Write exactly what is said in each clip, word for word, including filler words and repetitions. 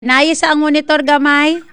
Naay sa ang monitor gamay.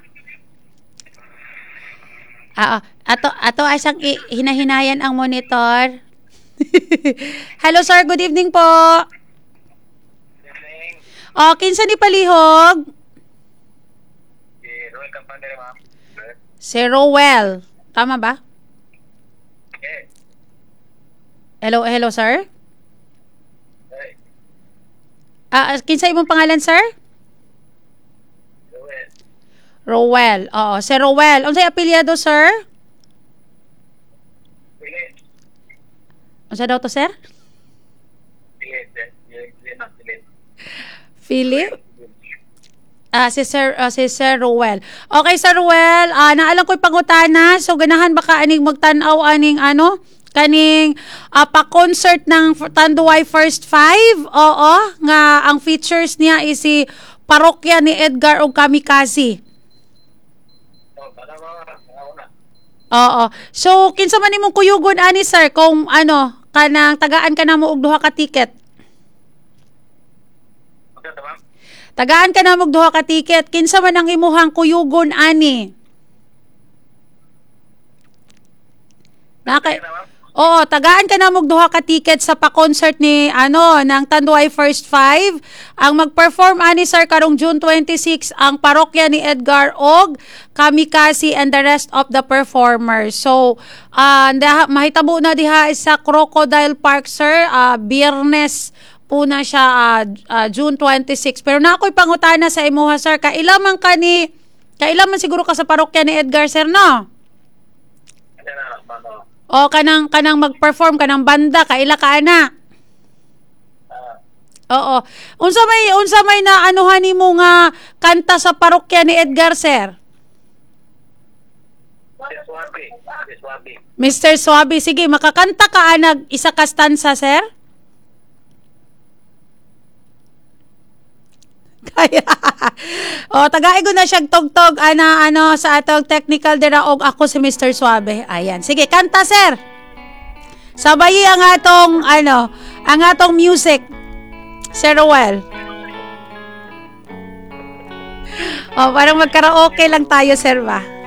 Ah, ato ato ay sang i- hinahinayan ang monitor. Hello sir, good evening po. Evening. O, kinsa ni palihog? Si Roy Campandre, ma'am. Sir. Si Rowell. Tama ba? Yes. Hello, hello sir. Hey. Ah, kinsa imong pangalan sir? Roel. Rowell. Oo, si Rowell. Unsay apelyido sir? Pilit. Unsa daw to sir? Pilit. eh. Pilit. Pilit. ma'am. Pilit. Philip? Ah, si Sir, ah, si Sir Rowell. Okay, Sir Rowell, ah, naalam ko'y pangutana. So, ganahan baka aning magtanaw aning ano? Kaning ah, pa-concert ng F- Tanduay First Five. Oo, nga ang features niya is si Parokya ni Edgar o Kamikaze. Oh, baka mga mga Oo. So, kinsa man imong kuyugon ani sir kung ano, kanang tagaan ka na mo og duha ka ticket. Magkano ito, ma'am? Tagaan ka na mo og duha ka ticket. Kinsa man ang imuhang kuyugon ani? Naka Magkano, ma'am? Oo, tagaan ka na mog duha ka ticket sa pa-concert ni ano ng Tanduay First Five. Ang mag-perform ani sir karong June twenty-six ang parokya ni Edgar og Kamikaze and the rest of the performers. So, ah uh, mahitabo na diha sa Crocodile Park sir, ah Biyernes po na siya ah, ah, June twenty-six. Pero na ako'y pangutana sa imuha sir, kaila man ka ni kaila man siguro ka sa parokya ni Edgar sir no? Ano na, ma'am? O kanang kanang mag-perform kanang banda kaila ka ana. Ah, Oo. Unsa may unsa may naanuhan nimo nga kanta sa parokya ni Edgar sir? si Swabe. Si Swabe. mister Swabe, sige makakanta ka anag isa ka stanza sir? Kaya. O tagaay ko na siyang tugtog ana ano sa atong technical dira og ako si mister Swabe. Ayan. Sige, kanta sir. Sabayi ang atong ano, ang atong music. Sir Rowell. O, parang magkaraoke lang tayo, sir ba?